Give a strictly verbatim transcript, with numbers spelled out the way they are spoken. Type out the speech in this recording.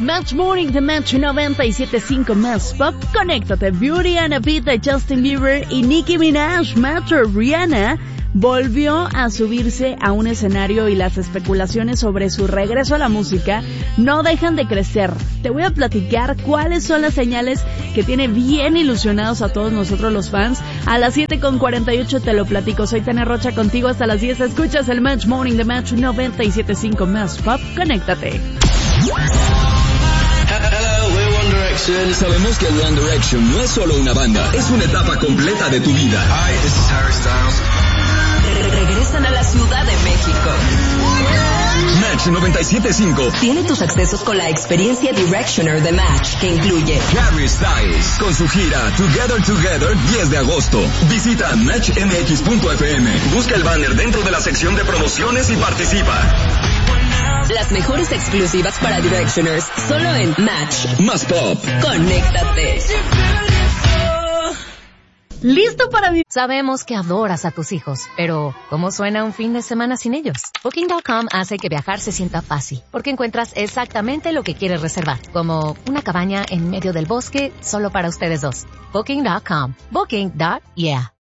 Match Morning de Match noventa y siete punto cinco más Pop. Conéctate. Beauty and a Beat de Justin Bieber y Nicki Minaj. Metro Rihanna volvió a subirse a un escenario y las especulaciones sobre su regreso a la música no dejan de crecer. Te voy a platicar cuáles son las señales que tiene bien ilusionados a todos nosotros los fans. A las siete con cuarenta y ocho te lo platico. Soy Tania Rocha contigo hasta las diez. Escuchas el Match Morning de Match noventa y siete punto cinco más Pop. Conéctate. Sabemos que One Direction no es solo una banda, es una etapa completa de tu vida. Hi, this is Harry Styles. Regresan a la Ciudad de México. Match noventa y siete punto cinco tiene tus accesos con la experiencia Directioner de Match, que incluye Harry Styles con su gira Together Together diez de agosto. Visita match m x punto f m. Busca el banner dentro de la sección de promociones y participa. Las mejores exclusivas para Directioners, solo en Match. Más Pop. Conéctate. ¿Listo para vivir? Sabemos que adoras a tus hijos, pero ¿cómo suena un fin de semana sin ellos? Booking punto com hace que viajar se sienta fácil, porque encuentras exactamente lo que quieres reservar, como una cabaña en medio del bosque solo para ustedes dos. Booking punto com. Booking. Yeah.